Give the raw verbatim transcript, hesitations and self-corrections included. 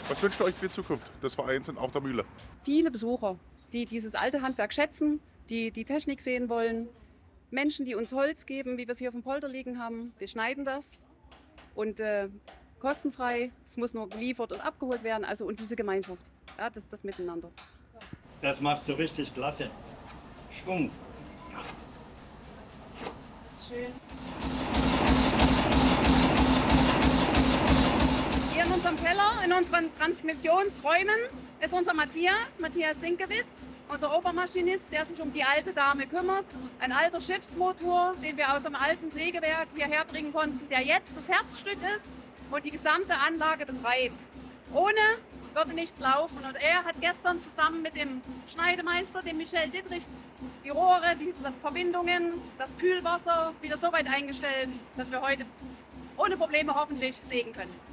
Was wünscht ihr euch für die Zukunft des Vereins und auch der Mühle? Viele Besucher, die dieses alte Handwerk schätzen, die die Technik sehen wollen. Menschen, die uns Holz geben, wie wir es hier auf dem Polder liegen haben. Wir schneiden das und äh, kostenfrei. Es muss nur geliefert und abgeholt werden. Also und diese Gemeinschaft, ja, das, das Miteinander. Das machst du richtig klasse. Schwung. Schön. Hier in unserem Keller, in unseren Transmissionsräumen, ist unser Matthias, Matthias Sinkewitz, unser Obermaschinist, der sich um die alte Dame kümmert. Ein alter Schiffsmotor, den wir aus einem alten Sägewerk hierher bringen konnten, der jetzt das Herzstück ist und die gesamte Anlage betreibt. Ohne würde nichts laufen. Und er hat gestern zusammen mit dem Schneidemeister, dem Michel Dittrich, die Rohre, die Verbindungen, das Kühlwasser wieder so weit eingestellt, dass wir heute ohne Probleme hoffentlich sägen können.